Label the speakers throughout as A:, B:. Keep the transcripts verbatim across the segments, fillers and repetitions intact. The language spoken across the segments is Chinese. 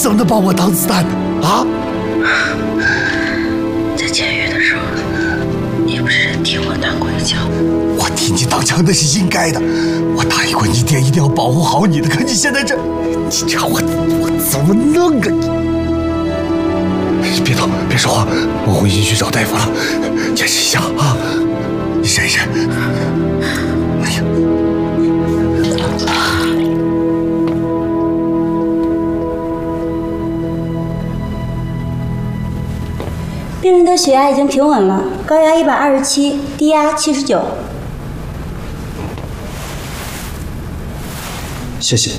A: 生的把我当子弹的啊！
B: 在监狱的时候，你不是替我当过一枪？
A: 我替你当枪那是应该的，我答应过你爹一定要保护好你的。可你现在这，你这我我怎么弄啊你？别动，别说话，我回去去找大夫了，坚持一下啊！你忍忍。哎呀！
C: 病人的血压已经平稳了，高压一百二十七，低压七十九。
D: 谢谢。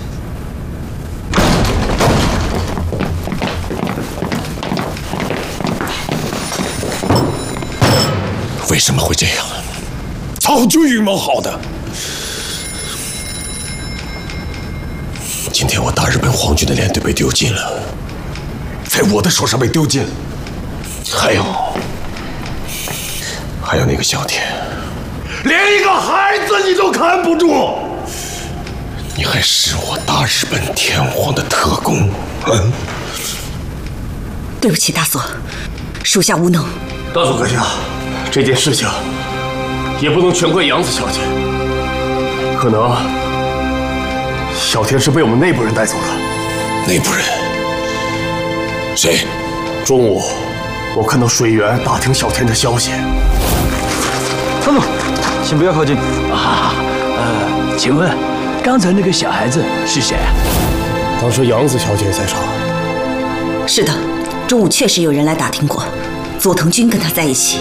A: 为什么会这样？早就预谋好的。今天我大日本皇军的连队被丢尽了，在我的手上被丢尽了。还有，还有那个小田，连一个孩子你都看不住，你还是我大日本天皇的特工，嗯？
E: 对不起，大佐，属下无能。
F: 大佐阁下，这件事情也不能全怪杨子小姐，可能小田是被我们内部人带走的。
A: 内部人？谁？
F: 中午。我看到水源打听小田的消息。
D: 站住！请不要靠近。
G: 啊，呃，请问刚才那个小孩子是谁啊？
F: 当时杨子小姐在场。
E: 是的，中午确实有人来打听过，佐藤君跟他在一起。